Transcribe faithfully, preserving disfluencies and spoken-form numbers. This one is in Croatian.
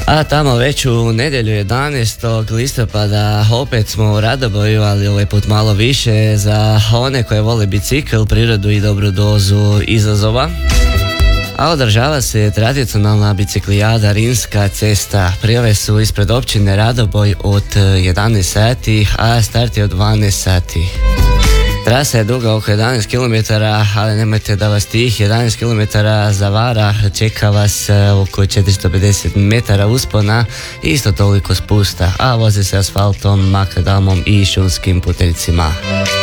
A tamo već u nedjelju jedanaestog listopada opet smo u Radoboju, ali ovaj put malo više za one koje vole bicikl, prirodu i dobru dozu izazova. A održava se tradicionalna biciklijada Rimska cesta. Prijave su ispred općine Radoboj od jedanaest sati, a start je od dvanaest sati. Trasa je duga oko jedanaest kilometara, ali nemojte da vas tih jedanaest kilometara zavara, čeka vas oko četiristo pedeset metara uspona i isto toliko spusta, a voze se asfaltom, makadamom i šumskim puteljcima.